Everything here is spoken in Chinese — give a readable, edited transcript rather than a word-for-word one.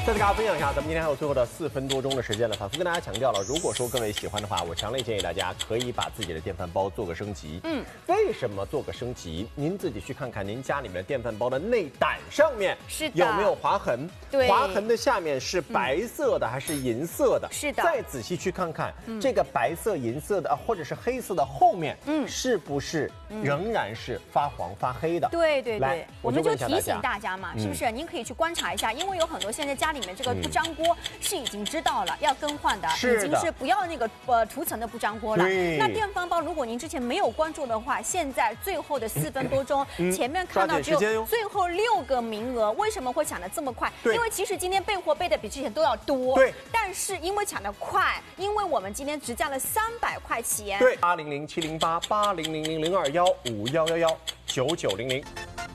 再次跟大家分享一下，咱们今天还有最后的4分多钟的时间了，反复跟大家强调了，如果说各位喜欢的话，我强烈建议大家可以把自己的电饭煲做个升级。为什么做个升级？您自己去看看您家里面的电饭煲的内胆上面有没有划痕？ 对， 划痕的下面是白色的还是银色的？ 是的。 再仔细去看看这个白色、银色的或者是黑色的后面，是不是仍然是发黄发黑的？ 对对对，我们就提醒大家嘛，是不是？您可以去观察一下，因为有很多现在家里面这个不粘锅是已经知道了要更换的，已经是不要那个涂层的不粘锅了。那电饭煲如果您之前没有关注的话，现在最后的4分多钟，前面看到只有最后6个名额，为什么会抢得这么快？因为其实今天备货备的比之前都要多，对，但是因为抢得快，因为我们今天只降了300块钱。 对，800-708-8000-021-5111-9900。